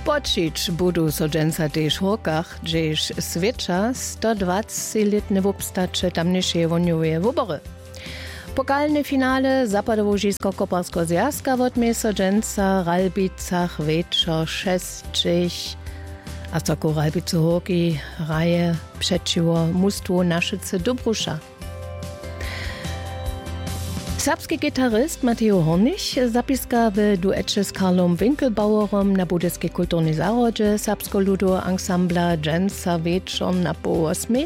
Pocić budu so dżęca też hokach, gdzież świecza 120-letne wobstacze tamniejsze woniowe wybory. Pokalne finale Zapadowo-Koparskiego zjazka wodmie so dżęca Ralbicach wieczor 6-3. A tako Ralbice hoki raje przeciwo mustwu Naszyce Dobrusza. Serbski gitarist Mateo Hornich zapiska w duecie z Karlom Winkelbauerom na budyskiej kulturnej zarodzie serbsko-ludo ansambla Dżęca wieczor na po 8.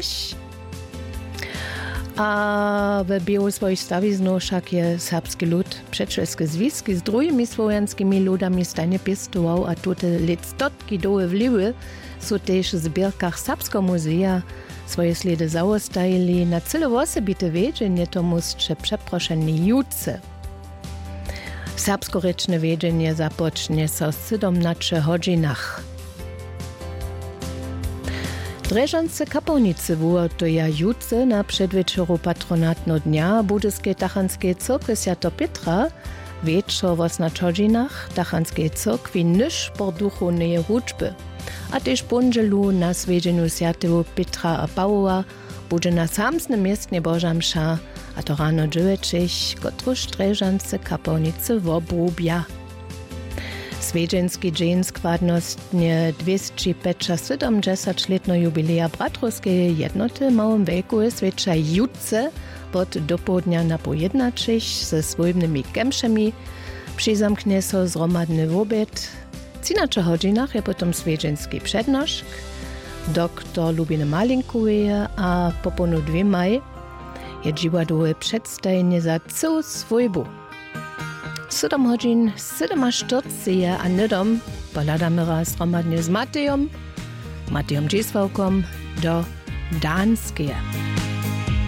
A w biegu swoich stawiznów však je serbski lud Przedczeskie związki z drugimi słowiańskimi ludami stanie pistował, a tutaj lectotki doły wliwy są też w zbierkach Serbskiego Muzea swoje ślady zaostajili na cyle osobite wiedzienie to muszcze przeproszeni jutce. Serbskorečne wiedzienie zapocznie so 17 hodzinach. Dreżance kapłanicy wuotuja jutce na przedwieczoru patronatno dnia budyskiej tachanskiej cyrkwy Świętego Piotra wieczor w 18 hodzinach tachanskiej cyrkwi nysz po duchownej hudźby. A też pondzielu na zwiedzieniu Świętego Piotra a Pawła bude na samsnym miestnie Boża msza, a to rano 9, kotruż dreżance kapłanicy wobrubia. Swiedzienski dzień składnostnie 270-letno jubileja Bratrowskiej jednoty małym wieku jest wiecza jutce od dopołudnia na po 11 ze swojnymi kemszami. Przyzamknie so zromadny obiad. W 13 hodzinach je potom swiedzienski przednoszk. Doktor Lubiny Malinkuje, a po ponu 2 maj je dziwadowe przedstajenie za całą swojbu. 7 godzin 47 a nydom poladamy raz zromadnie z Matejom Dziesławkom do Danskie.